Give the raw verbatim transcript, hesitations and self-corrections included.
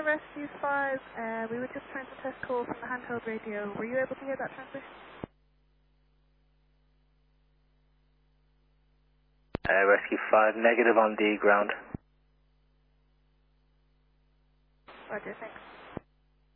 Rescue five, uh, we were just trying to test call from the handheld radio. Were you able to hear that transmission? Uh, Rescue five, negative on the ground. Roger, thanks.